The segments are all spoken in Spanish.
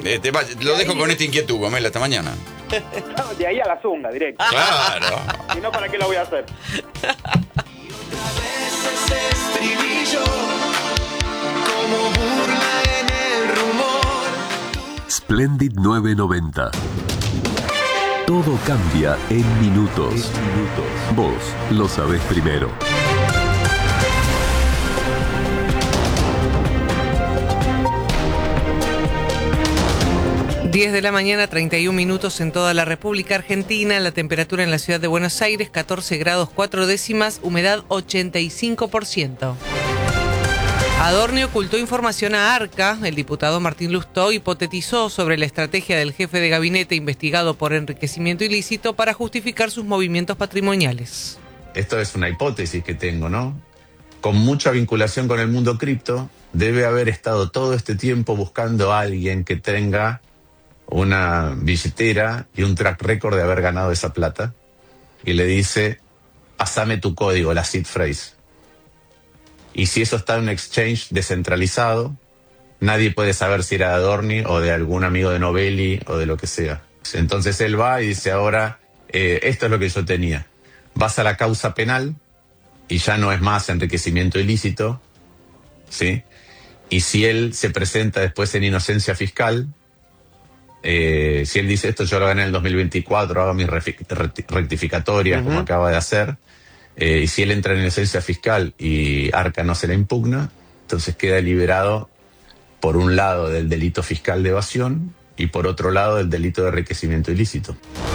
Lo dejo con esta inquietud, Gomela, hasta mañana. No, de ahí a la zunga, directo. Claro. Si no, ¿para qué la voy a hacer? Splendid 990. Todo cambia en minutos. Vos lo sabés primero. 10 de la mañana, 31 minutos en toda la República Argentina. La temperatura en la ciudad de Buenos Aires, 14 grados 4 décimas, humedad 85%. Adorni ocultó información a Arca. El diputado Martín Lustó hipotetizó sobre la estrategia del jefe de gabinete investigado por enriquecimiento ilícito para justificar sus movimientos patrimoniales. Esto es una hipótesis que tengo, ¿no? Con mucha vinculación con el mundo cripto, debe haber estado todo este tiempo buscando a alguien que tenga una billetera y un track record de haber ganado esa plata, y le dice, pasame tu código, la seed phrase. Y si eso está en un exchange descentralizado, nadie puede saber si era de Adorni o de algún amigo de Novelli o de lo que sea. Entonces él va y dice, ahora, esto es lo que yo tenía. Vas a la causa penal y ya no es más enriquecimiento ilícito, ¿sí? Y si él se presenta después en inocencia fiscal, si él dice esto yo lo gané en el 2024, hago mis rectificatorias como acaba de hacer, y si él entra en inocencia fiscal y Arca no se la impugna, entonces queda liberado por un lado del delito fiscal de evasión y por otro lado del delito de enriquecimiento ilícito.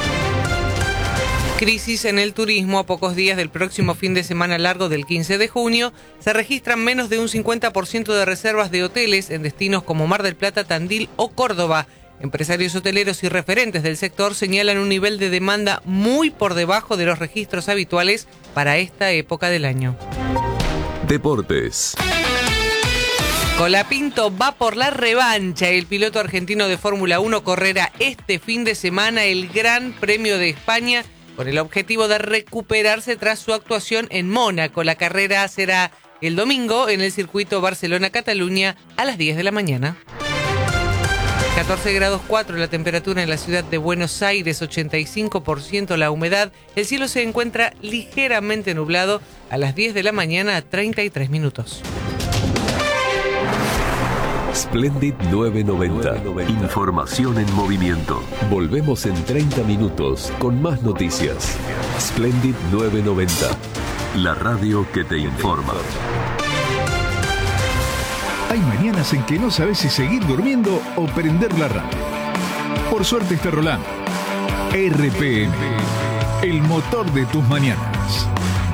Crisis en el turismo. A pocos días del próximo fin de semana largo del 15 de junio, se registran menos de un 50% de reservas de hoteles en destinos como Mar del Plata, Tandil o Córdoba. Empresarios hoteleros y referentes del sector señalan un nivel de demanda muy por debajo de los registros habituales para esta época del año. Deportes. Colapinto va por la revancha. El piloto argentino de Fórmula 1 correrá este fin de semana el Gran Premio de España con el objetivo de recuperarse tras su actuación en Mónaco. La carrera será el domingo en el circuito Barcelona-Cataluña a las 10 de la mañana. 14 grados 4 la temperatura en la ciudad de Buenos Aires, 85% la humedad. El cielo se encuentra ligeramente nublado a las 10 de la mañana, 33 minutos. Splendid 990. Información en movimiento. Volvemos en 30 minutos con más noticias. Splendid 990. La radio que te informa. Hay mañanas en que no sabes si seguir durmiendo o prender la radio. Por suerte está rolando. RPM, el motor de tus mañanas.